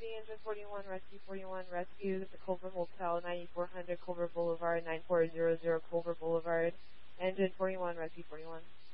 Engine 41, rescue the Culver Hotel, 9400 Culver Boulevard, 9400 Culver Boulevard. Engine 41, rescue 41.